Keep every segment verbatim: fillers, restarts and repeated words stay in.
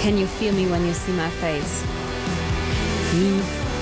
Can you feel me when you see my face? Lieb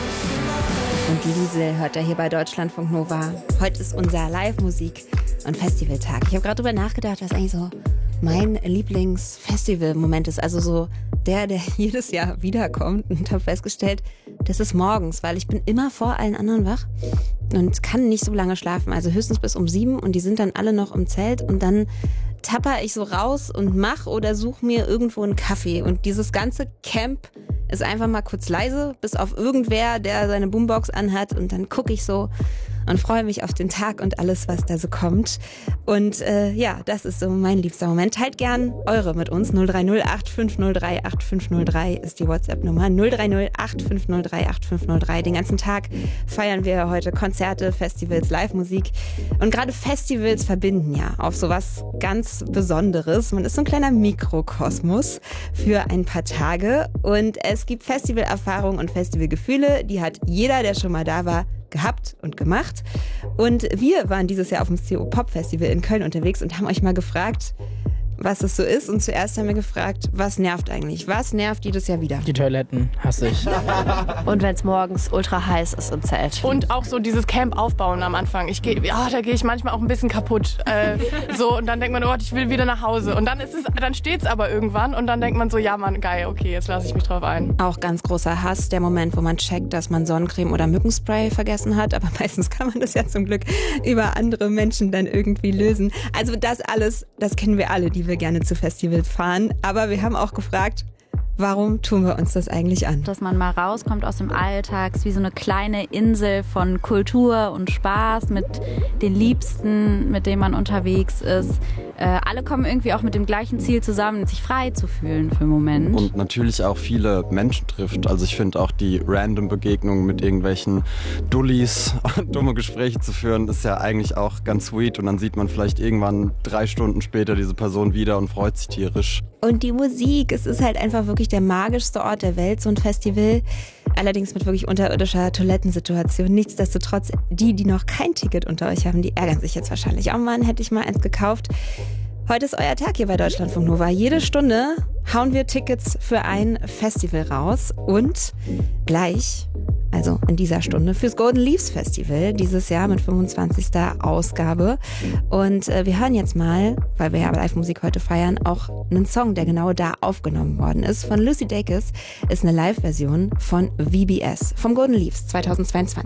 und Liesel hört er hier bei Deutschlandfunk Nova. Heute ist unser Live-Musik- und Festivaltag. Ich habe gerade drüber nachgedacht, was eigentlich so mein Lieblingsfestival-Moment ist. Also so der, der jedes Jahr wiederkommt, und habe festgestellt, das ist morgens, weil ich bin immer vor allen anderen wach und kann nicht so lange schlafen. Also höchstens bis um sieben und die sind dann alle noch im Zelt und dann tapper ich so raus und mach oder suche mir irgendwo einen Kaffee. Und dieses ganze Camp ist einfach mal kurz leise, bis auf irgendwer, der seine Boombox anhat, und dann gucke ich so und freue mich auf den Tag und alles, was da so kommt. Und äh, ja, das ist so mein liebster Moment. Teilt gern eure mit uns. null drei null acht fünf null drei acht fünf null drei ist die WhatsApp-Nummer. null drei null acht fünf null drei acht fünf null drei. Den ganzen Tag feiern wir heute Konzerte, Festivals, Live-Musik. Und gerade Festivals verbinden ja auf sowas ganz Besonderes. Man ist so ein kleiner Mikrokosmos für ein paar Tage. Und es gibt Festivalerfahrungen und Festivalgefühle. Die hat jeder, der schon mal da war, gehabt und gemacht. Und wir waren dieses Jahr auf dem C O Pop Festival in Köln unterwegs und haben euch mal gefragt, was es so ist. Und zuerst haben wir gefragt, was nervt eigentlich? Was nervt jedes Jahr wieder? Die Toiletten hasse ich. Und wenn es morgens ultra heiß ist im Zelt. Und auch so dieses Camp aufbauen am Anfang. Ich geh, ja, da gehe ich manchmal auch ein bisschen kaputt. Äh, so, und dann denkt man, oh, ich will wieder nach Hause. Und dann ist es, dann steht's aber irgendwann und dann denkt man so, ja Mann, geil, okay, jetzt lasse ich mich drauf ein. Auch ganz großer Hass, der Moment, wo man checkt, dass man Sonnencreme oder Mückenspray vergessen hat. Aber meistens kann man das ja zum Glück über andere Menschen dann irgendwie lösen. Also das alles, das kennen wir alle, die wir gerne zu Festivals fahren. Aber wir haben auch gefragt, warum tun wir uns das eigentlich an? Dass man mal rauskommt aus dem Alltag, ist wie so eine kleine Insel von Kultur und Spaß mit den Liebsten, mit denen man unterwegs ist. Äh, alle kommen irgendwie auch mit dem gleichen Ziel zusammen, sich frei zu fühlen für einen Moment. Und natürlich auch viele Menschen trifft. Also ich finde auch die random Begegnungen mit irgendwelchen Dullis, dumme Gespräche zu führen, ist ja eigentlich auch ganz sweet. Und dann sieht man vielleicht irgendwann drei Stunden später diese Person wieder und freut sich tierisch. Und die Musik, es ist halt einfach wirklich der magischste Ort der Welt, so ein Festival. Allerdings mit wirklich unterirdischer Toilettensituation. Nichtsdestotrotz, die, die noch kein Ticket unter euch haben, die ärgern sich jetzt wahrscheinlich. Oh Mann, hätte ich mal eins gekauft. Heute ist euer Tag hier bei Deutschlandfunk Nova. Jede Stunde hauen wir Tickets für ein Festival raus. Und gleich, also in dieser Stunde, fürs Golden Leaves Festival, dieses Jahr mit fünfundzwanzigster Ausgabe. Und äh, wir hören jetzt mal, weil wir ja Live-Musik heute feiern, auch einen Song, der genau da aufgenommen worden ist. Von Lucy Dacus, ist eine Live-Version von V B S vom Golden Leaves zweitausendzweiundzwanzig.